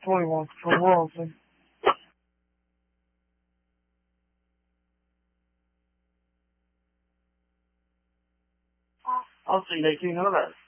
21 for royalty. I'll see you in 1800.